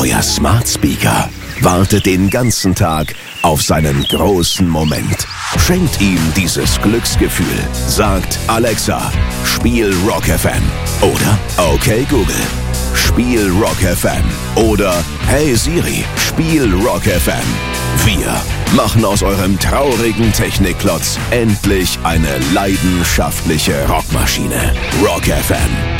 Euer Smart Speaker wartet den ganzen Tag auf seinen großen Moment. Schenkt ihm dieses Glücksgefühl. Sagt Alexa, spiel Rock FM. Oder okay Google, spiel Rock FM. Oder hey Siri, spiel Rock FM. Wir machen aus eurem traurigen Technikklotz endlich eine leidenschaftliche Rockmaschine. Rock FM.